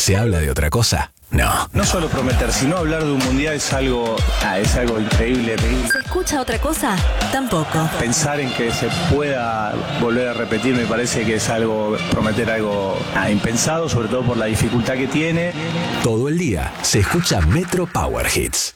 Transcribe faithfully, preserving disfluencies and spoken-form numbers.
¿Se habla de otra cosa? No. No solo prometer, sino hablar de un mundial es algo, ah, es algo increíble, increíble. ¿Se escucha otra cosa? Tampoco. Pensar en que se pueda volver a repetir me parece que es algo, prometer algo ah, impensado, sobre todo por la dificultad que tiene. Todo el día se escucha Metro Power Hits.